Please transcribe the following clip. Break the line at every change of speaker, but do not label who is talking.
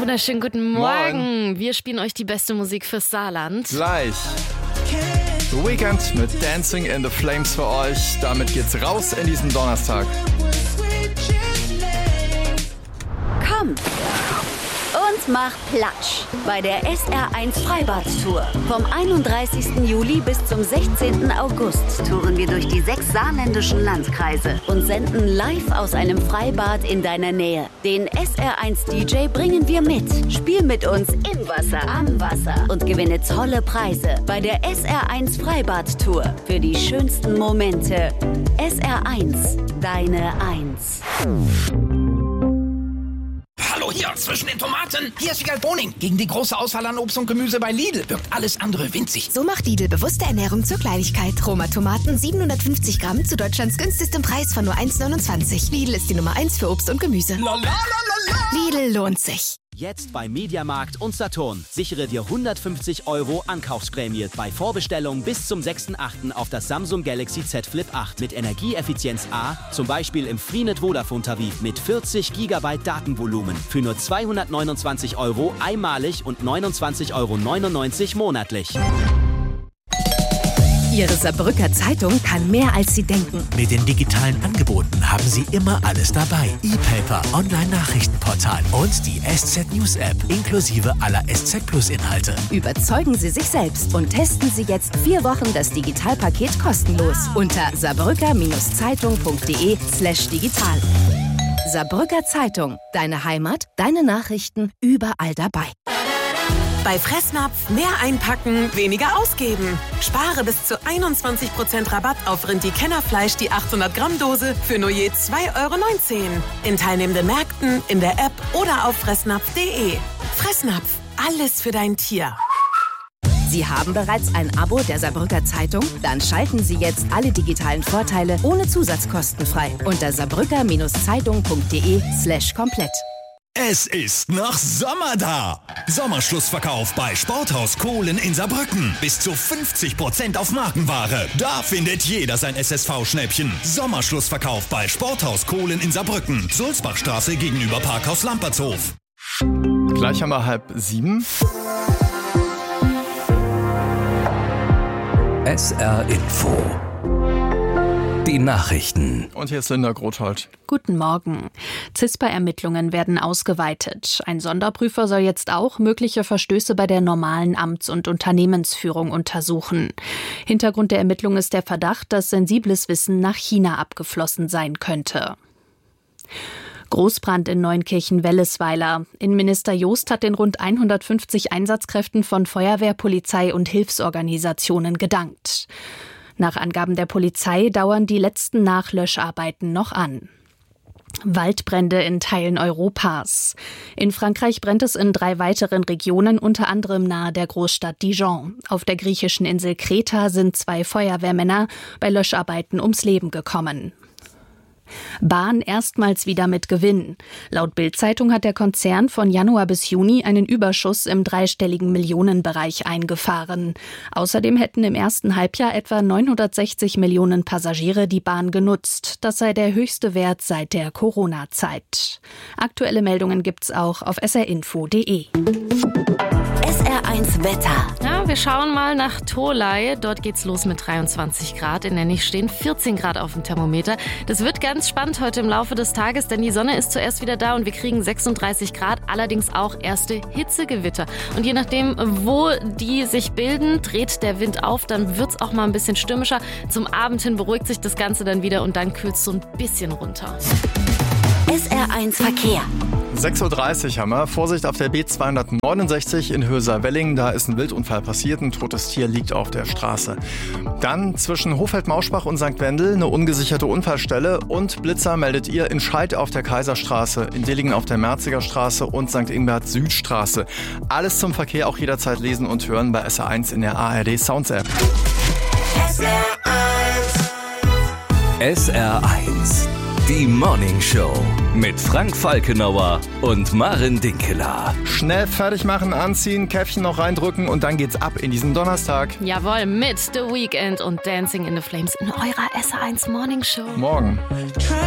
wunderschönen guten Morgen. Wir spielen euch die beste Musik fürs Saarland.
Gleich. The Weekend mit Dancing in the Flames für euch. Damit geht's raus in diesen Donnerstag.
Komm und mach Platsch bei der SR1 Freibad-Tour. Vom 31. Juli bis zum 16. August touren wir durch die 6 saarländischen Landkreise und senden live aus einem Freibad in deiner Nähe. Den SR1-DJ bringen wir mit. Spiel mit uns im Wasser, am Wasser und gewinne tolle Preise bei der SR1 Freibad-Tour. Für die schönsten Momente. SR1, deine 1.
Hallo hier, zwischen den Tomaten. Hier ist Wiegald Boning. Gegen die große Auswahl an Obst und Gemüse bei Lidl wirkt alles andere winzig.
So macht Lidl bewusste Ernährung zur Kleinigkeit. Roma-Tomaten 750 Gramm zu Deutschlands günstigstem Preis von nur 1,29. Lidl ist die Nummer 1 für Obst und Gemüse. Lidl lohnt sich.
Jetzt bei Mediamarkt und Saturn. Sichere dir 150 € Ankaufsprämie bei Vorbestellung bis zum 6.8. auf das Samsung Galaxy Z Flip 8 mit Energieeffizienz A, zum Beispiel im Freenet Vodafone Tarif mit 40 GB Datenvolumen für nur 229 € einmalig und 29,99 € monatlich.
Ihre Saarbrücker Zeitung kann mehr, als Sie denken.
Mit den digitalen Angeboten haben Sie immer alles dabei. E-Paper, Online-Nachrichtenportal und die SZ News App inklusive aller SZ Plus Inhalte.
Überzeugen Sie sich selbst und testen Sie jetzt 4 Wochen das Digitalpaket kostenlos unter saarbrücker-zeitung.de/digital. Saarbrücker Zeitung. Deine Heimat, deine Nachrichten, überall dabei.
Bei Fressnapf mehr einpacken, weniger ausgeben. Spare bis zu 21% Rabatt auf Rindi-Kennerfleisch die 800 Gramm Dose für nur je 2,19 € in teilnehmenden Märkten, in der App oder auf fressnapf.de. Fressnapf, alles für dein Tier.
Sie haben bereits ein Abo der Saarbrücker Zeitung? Dann schalten Sie jetzt alle digitalen Vorteile ohne Zusatzkosten frei unter saarbrücker-zeitung.de/komplett.
Es ist noch Sommer da! Sommerschlussverkauf bei Sporthaus Kohlen in Saarbrücken. Bis zu 50% auf Markenware. Da findet jeder sein SSV-Schnäppchen. Sommerschlussverkauf bei Sporthaus Kohlen in Saarbrücken. Sulzbachstraße gegenüber Parkhaus Lampertshof.
Gleich haben wir 6:30.
SR Info. Die Nachrichten.
Und hier ist Linda Grothold.
Guten Morgen. CISPA-Ermittlungen werden ausgeweitet. Ein Sonderprüfer soll jetzt auch mögliche Verstöße bei der normalen Amts- und Unternehmensführung untersuchen. Hintergrund der Ermittlung ist der Verdacht, dass sensibles Wissen nach China abgeflossen sein könnte. Großbrand in Neunkirchen-Wellesweiler. Innenminister Joost hat den rund 150 Einsatzkräften von Feuerwehr, Polizei und Hilfsorganisationen gedankt. Nach Angaben der Polizei dauern die letzten Nachlöscharbeiten noch an. Waldbrände in Teilen Europas. In Frankreich brennt es in 3 weiteren Regionen, unter anderem nahe der Großstadt Dijon. Auf der griechischen Insel Kreta sind 2 Feuerwehrmänner bei Löscharbeiten ums Leben gekommen. Bahn erstmals wieder mit Gewinn. Laut Bild-Zeitung hat der Konzern von Januar bis Juni einen Überschuss im 3-stelligen Millionenbereich eingefahren. Außerdem hätten im ersten Halbjahr etwa 960 Millionen Passagiere die Bahn genutzt. Das sei der höchste Wert seit der Corona-Zeit. Aktuelle Meldungen gibt's auch auf srinfo.de.
SR1 Wetter.
Ja, wir schauen mal nach Tholey. Dort geht's los mit 23 Grad. In der Nähe stehen 14 Grad auf dem Thermometer. Das wird ganz spannend heute im Laufe des Tages, denn die Sonne ist zuerst wieder da und wir kriegen 36 Grad, allerdings auch erste Hitzegewitter. Und je nachdem, wo die sich bilden, dreht der Wind auf, dann wird's auch mal ein bisschen stürmischer. Zum Abend hin beruhigt sich das Ganze dann wieder und dann kühlt's so ein bisschen runter.
SR1 Verkehr.
6:30 haben wir. Vorsicht auf der B269 in Höser-Welling. Da ist ein Wildunfall passiert. Ein totes Tier liegt auf der Straße. Dann zwischen Hofeld-Mauschbach und St. Wendel eine ungesicherte Unfallstelle. Und Blitzer meldet ihr in Scheid auf der Kaiserstraße, in Dillingen auf der Merziger Straße und St. Ingbert Südstraße. Alles zum Verkehr auch jederzeit lesen und hören bei SR1 in der ARD Sounds App.
SR1. Die Morning Show mit Frank Falkenauer und Maren Dinkeler.
Schnell fertig machen, anziehen, Käffchen noch reindrücken und dann geht's ab in diesen Donnerstag.
Jawohl, mit The Weekend und Dancing in the Flames in eurer SR1 Morning Show.
Morgen.